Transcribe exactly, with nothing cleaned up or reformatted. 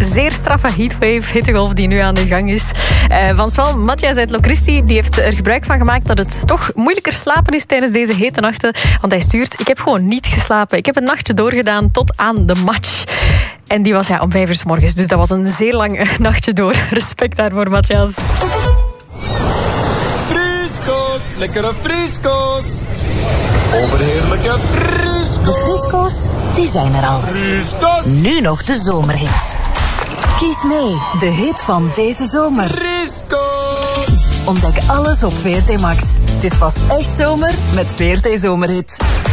zeer straffe heatwave, hittegolf die nu aan de gang is. Uh, van Sval, Matthias uit Locristi, die heeft er gebruik van gemaakt dat het toch moeilijker slapen is tijdens deze hete nachten. Want hij stuurt, ik heb gewoon niet geslapen. Ik heb een nachtje doorgedaan tot aan de match. En die was ja om vijf uur 's morgens, dus dat was een zeer lang nachtje door. Respect daarvoor, Matthias. Frisco's, lekkere frisco's. Overheerlijke frisco's. De frisco's, die zijn er al. Frisco's. Nu nog de zomerhit. Kies mee, de hit van deze zomer. Frisco's. Ontdek alles op V R T Max. Het is pas echt zomer met V R T Zomerhit.